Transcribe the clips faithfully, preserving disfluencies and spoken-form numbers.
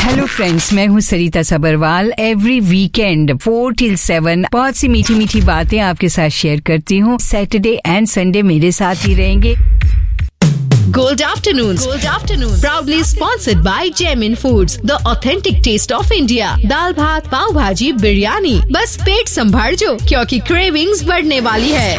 Hello friends, मैं हूँ सरिता Sabharwal. Every weekend four till seven बहुत सी मीठी मीठी बातें आपके साथ शेयर करती हूँ। सैटरडे एंड संडे मेरे साथ ही रहेंगे। Gold Afternoons. Gold Afternoons. Proudly sponsored by Gemin Foods, the authentic taste of India. दाल भात, पाव भाजी, बिरयानी, बस पेट संभाल जो, क्योंकि क्रेविंग्स बढ़ने वाली है।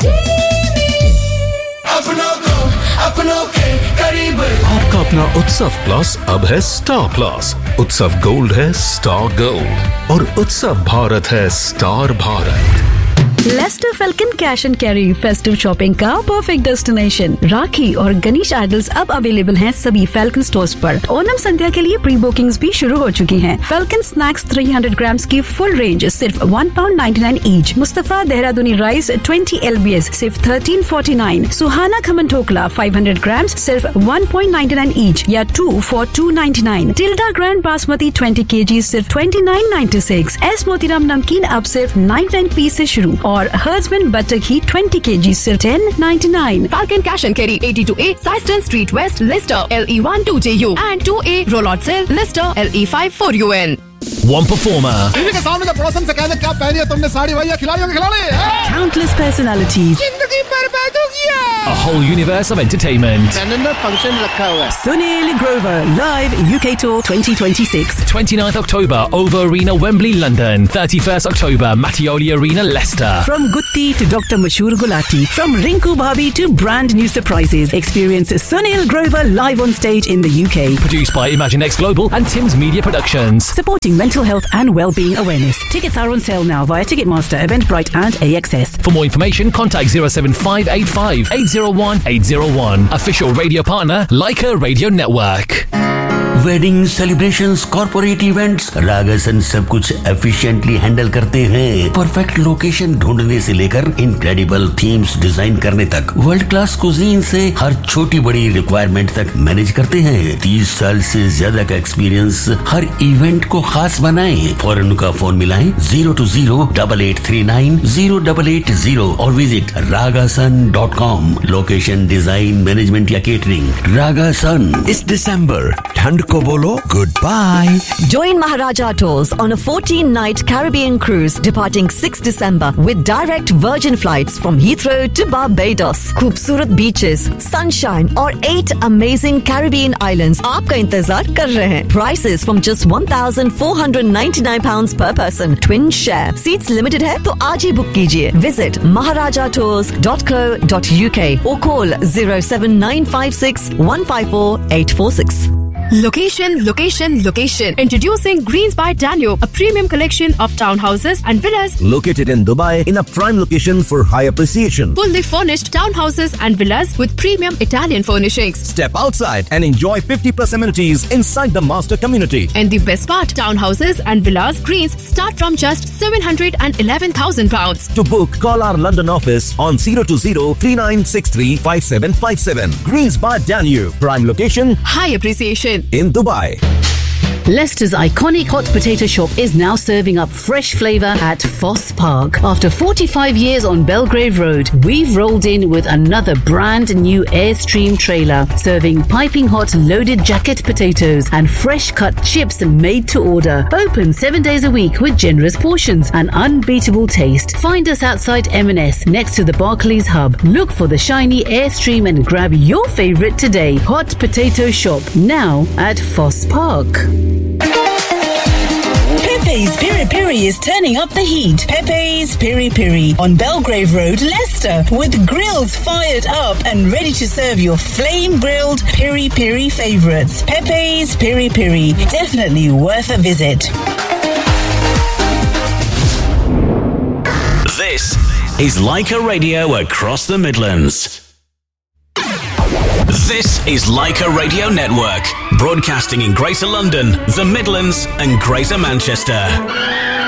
अपनों को, अपनों के करीब। आपका अपना उत्सव प्लस अब है स्टार प्लस। उत्सव गोल्ड है स्टार गोल्ड और उत्सव भारत है star Bharat. Lester falcon cash and carry festive shopping का परफेक्ट डेस्टिनेशन। राखी और गणेश आइडल्स अब अवेलेबल हैं सभी फेल्कन स्टोर्स पर। ओनम संध्या के लिए प्री बुकिंग्स भी शुरू हो चुकी हैं। फेल्कन स्नैक्स तीन सौ ग्राम्स की फुल रेंज सिर्फ one pound ninety nine each. Mustafa देहरादूनी rice twenty L B S सिर्फ थर्टीन फोर्टी नाइन। सुहाना खमन ठोकला फाइव हंड्रेड ग्राम्स सिर्फ one point ninety nine each या to for to ninety nine. Tilde grand basmati twenty KG सिर्फ twenty nine ninety six. S Motiram नमकीन अब सिर्फ ninety nine P से शुरू और Hertzman butter ghee twenty kilograms सिर्फ ten ninety-nine. Falcon Cash and Carry eighty-two A Syston Street West, Leicester L E one two J U and two A Rollot Cell, Leicester L E five four U N. One performer. TV के सामने पड़ोसन से कहने क्या पहनी है तुमने साड़ी भैया खिलाड़ियों के खिलाड़ी। Countless personalities. जिंदगी बर्बाद हो गया। A whole universe of entertainment. मैंने फंक्शन रखा हुआ है। Sunil Grover live U K Tour twenty twenty-six. twenty-ninth October, Over Arena, Wembley, London. thirty-first October, Mattioli Arena, Leicester. From Gutti to Doctor Mashur Gulati, from Rinku Bhabi to brand new surprises. Experience Sunil Grover live on stage in the U K. Produced by ImagineX Global and Tim's Media Productions. Supporting mental health and well-being awareness. Tickets are on sale now via Ticketmaster, Eventbrite and A X S. For more information, contact zero seven five eight five eight zero one eight zero one. Official radio partner, Leica Radio Network. Wedding celebrations, corporate events, रागासन सब कुछ efficiently handle करते हैं। Perfect location ढूंढने से लेकर incredible themes design करने तक, world class cuisine से हर छोटी बड़ी रिक्वायरमेंट तक मैनेज करते हैं। तीस साल से ज्यादा का एक्सपीरियंस हर इवेंट को खास बनाए। फौरन उनका फोन मिलाएं zero to zero double eight three nine zero double eight zero और visit रागासन dot com. Location, design, management या केटरिंग, रागासन। इस दिसंबर ठंड को बोलो goodbye. Join Maharaja Tours on a fourteen night Caribbean cruise departing sixth December with direct Virgin flights from Heathrow to Barbados. खूबसूरत beaches, sunshine और eight amazing Caribbean islands आपका इंतजार कर रहे हैं. Prices from just one thousand four hundred ninety-nine pounds per person. Twin share. Seats limited है तो आज ही बुक कीजिए. Visit maharaja tours dot co dot U K or call zero seven nine five six one five four eight four six. Location, location, location. Introducing Greens by Danio, a premium collection of townhouses and villas Located in Dubai in a prime location for high appreciation. fully furnished townhouses and villas with premium Italian furnishings. Step outside and enjoy fifty plus amenities inside the master community. And the best part, townhouses and villas Greens start from just seven hundred eleven thousand pounds. To book, call our London office on zero two zero three nine six three five seven five seven. Greens by Danube, prime location High appreciation. in Dubai. Leicester's iconic hot potato shop is now serving up fresh flavour at Foss Park. After forty-five years on Belgrave Road, we've rolled in with another brand new Airstream trailer, serving piping hot loaded jacket potatoes and fresh cut chips made to order. Open seven days a week with generous portions and unbeatable taste. Find us outside M and S next to the Barclays Hub. Look for the shiny Airstream and grab your favourite today. Hot Potato Shop, now at Foss Park. Pepe's Piri Piri is turning up the heat. Pepe's Piri Piri on Belgrave Road, Leicester, with grills fired up and ready to serve your flame-grilled Piri Piri favourites. Pepe's Piri Piri, definitely worth a visit. This is Leica Radio across the Midlands. This is Leica Radio Network, broadcasting in Greater London, the Midlands and Greater Manchester.